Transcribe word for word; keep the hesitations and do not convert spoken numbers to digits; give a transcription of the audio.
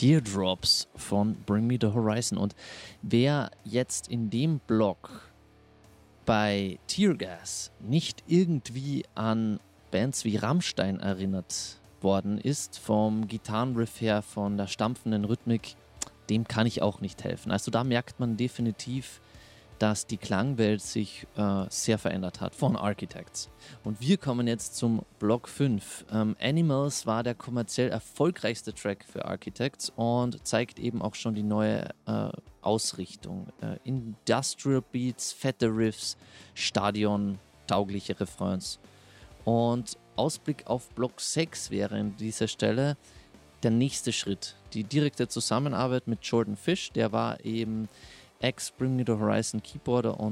Teardrops von Bring Me the Horizon. Und wer jetzt in dem Block bei Teargas nicht irgendwie an Bands wie Rammstein erinnert worden ist, vom Gitarrenriff her, von der stampfenden Rhythmik, dem kann ich auch nicht helfen. Also da merkt man definitiv, dass die Klangwelt sich äh, sehr verändert hat von Architects. Und wir kommen jetzt zum Block fünf. Ähm, Animals war der kommerziell erfolgreichste Track für Architects und zeigt eben auch schon die neue äh, Ausrichtung. Äh, Industrial Beats, fette Riffs, Stadion-taugliche Refrains. Und Ausblick auf Block sechs wäre an dieser Stelle der nächste Schritt. Die direkte Zusammenarbeit mit Jordan Fish, der war eben Ex-Bring Me the Horizon Keyboarder und